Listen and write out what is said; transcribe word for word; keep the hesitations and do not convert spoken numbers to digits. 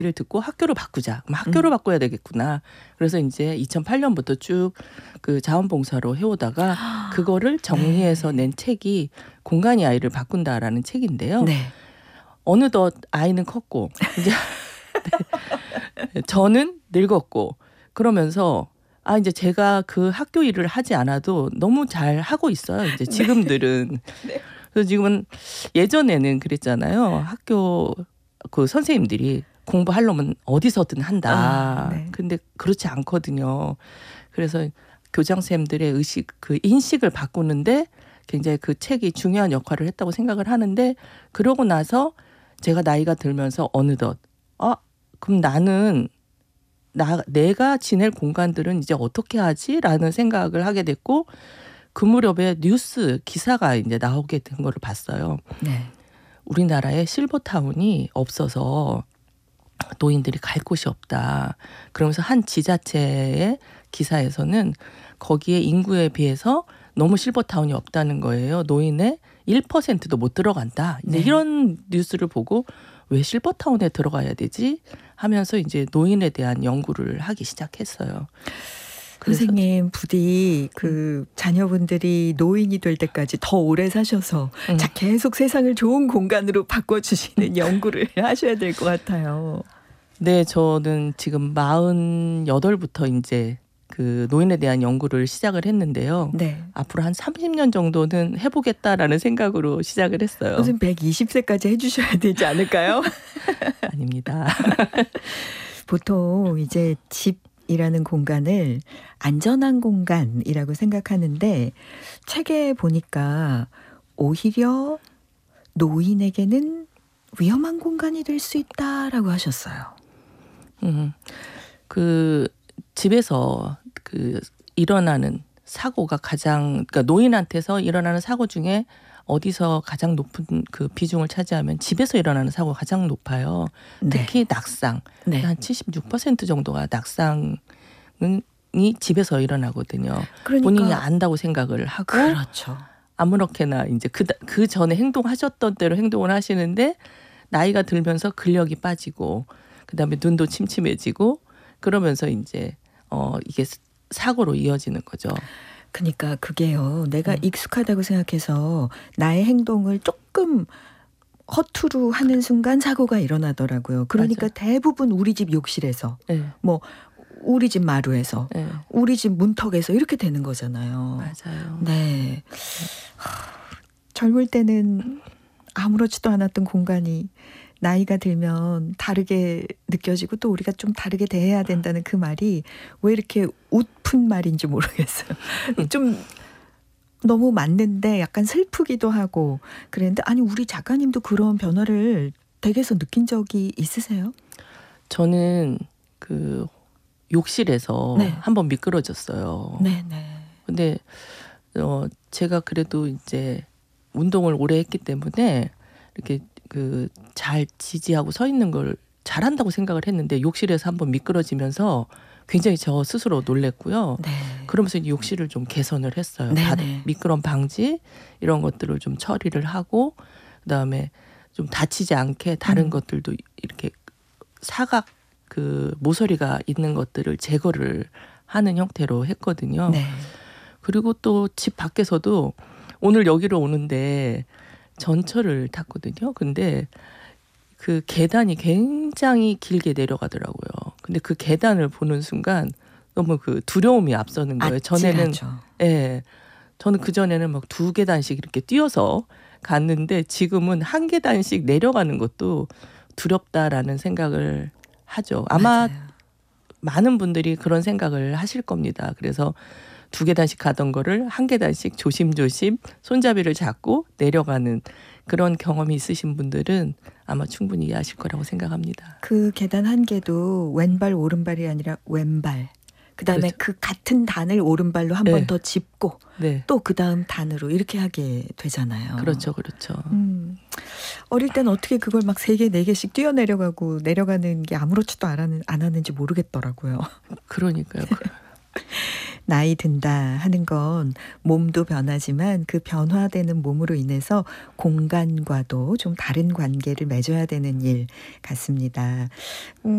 를 듣고 학교를 바꾸자. 그럼 학교를 음. 바꿔야 되겠구나. 그래서 이제 이천팔 년부터 쭉 그 자원봉사로 해오다가 그거를 정리해서 네. 낸 책이 공간이 아이를 바꾼다라는 책인데요. 네. 어느덧 아이는 컸고 이제 네. 저는 늙었고 그러면서 아 이제 제가 그 학교 일을 하지 않아도 너무 잘 하고 있어요. 이제 지금들은. 네. 그래서 지금은 예전에는 그랬잖아요. 학교 그 선생님들이 공부하려면 어디서든 한다. 아, 네. 근데 그렇지 않거든요. 그래서 교장선생님들의 의식, 그 인식을 바꾸는데 굉장히 그 책이 중요한 역할을 했다고 생각을 하는데 그러고 나서 제가 나이가 들면서 어느덧 아 그럼 나는 나 내가 지낼 공간들은 이제 어떻게 하지라는 생각을 하게 됐고 그 무렵에 뉴스 기사가 이제 나오게 된 거를 봤어요. 네. 우리나라에 실버타운이 없어서 노인들이 갈 곳이 없다. 그러면서 한 지자체의 기사에서는 거기에 인구에 비해서 너무 실버타운이 없다는 거예요. 노인의 일 퍼센트도 못 들어간다. 이제 네. 이런 뉴스를 보고 왜 실버타운에 들어가야 되지? 하면서 이제 노인에 대한 연구를 하기 시작했어요. 선생님 부디 그 자녀분들이 노인이 될 때까지 더 오래 사셔서 음. 자 계속 세상을 좋은 공간으로 바꿔주시는 연구를 하셔야 될 것 같아요. 네, 저는 지금 마흔여덟부터 이제 그 노인에 대한 연구를 시작을 했는데요. 네. 앞으로 한 삼십 년 정도는 해보겠다라는 생각으로 시작을 했어요. 선생님 백이십 세까지 해주셔야 되지 않을까요? 아닙니다. 보통 이제 집이라는 공간을 안전한 공간이라고 생각하는데 책에 보니까 오히려 노인에게는 위험한 공간이 될 수 있다라고 하셨어요. 음, 그 집에서 그 일어나는 사고가 가장 그러니까 노인한테서 일어나는 사고 중에 어디서 가장 높은 그 비중을 차지하면 집에서 일어나는 사고가 가장 높아요. 특히 네. 낙상. 네. 한 칠십육 퍼센트 정도가 낙상은 이 집에서 일어나거든요. 그러니까 본인이 안다고 생각을 하고 그렇죠. 아무렇게나 이제 그, 그 전에 행동하셨던 대로 행동을 하시는데 나이가 들면서 근력이 빠지고 그다음에 눈도 침침해지고 그러면서 이제 어 이게 사고로 이어지는 거죠. 그러니까 그게요. 내가 음. 익숙하다고 생각해서 나의 행동을 조금 허투루 하는 순간 사고가 일어나더라고요. 그러니까 맞아. 대부분 우리 집 욕실에서 네. 뭐 우리 집 마루에서 네. 우리 집 문턱에서 이렇게 되는 거잖아요. 맞아요. 네. 하, 젊을 때는 아무렇지도 않았던 공간이 나이가 들면 다르게 느껴지고 또 우리가 좀 다르게 대해야 된다는 그 말이 왜 이렇게 웃픈 말인지 모르겠어요. 좀 너무 맞는데 약간 슬프기도 하고 그랬는데 아니 우리 작가님도 그런 변화를 댁에서 느낀 적이 있으세요? 저는 그 욕실에서 네. 한번 미끄러졌어요. 네, 네. 근데 어 제가 그래도 이제 운동을 오래 했기 때문에 이렇게 그 잘 지지하고 서 있는 걸 잘한다고 생각을 했는데 욕실에서 한번 미끄러지면서 굉장히 저 스스로 놀랬고요. 네. 그러면서 이제 욕실을 좀 개선을 했어요. 네, 바, 네. 미끄럼 방지 이런 것들을 좀 처리를 하고 그다음에 좀 다치지 않게 다른 음. 것들도 이렇게 사각 그 모서리가 있는 것들을 제거를 하는 형태로 했거든요. 네. 그리고 또 집 밖에서도 오늘 여기로 오는데 전철을 탔거든요. 근데 그 계단이 굉장히 길게 내려가더라고요. 근데 그 계단을 보는 순간 너무 그 두려움이 앞서는 거예요. 전에는 아찔하죠. 예. 저는 그 전에는 막 두 계단씩 이렇게 뛰어서 갔는데 지금은 한 계단씩 내려가는 것도 두렵다라는 생각을 하죠. 아마 맞아요. 많은 분들이 그런 생각을 하실 겁니다. 그래서 두 계단씩 가던 거를 한 계단씩 조심조심 손잡이를 잡고 내려가는 그런 경험이 있으신 분들은 아마 충분히 이해하실 거라고 생각합니다. 그 계단 한 개도 왼발 오른발이 아니라 왼발. 그다음에 그렇죠. 그 같은 단을 오른발로 한 번 네. 더 짚고 네. 또 그다음 단으로 이렇게 하게 되잖아요. 그렇죠. 그렇죠. 음. 어릴 땐 어떻게 그걸 막 세 개, 네 개씩 뛰어내려가고 내려가는 게 아무렇지도 않았는- 않았는지 모르겠더라고요. 그러니까요. 나이 든다 하는 건 몸도 변하지만 그 변화되는 몸으로 인해서 공간과도 좀 다른 관계를 맺어야 되는 일 같습니다. 음.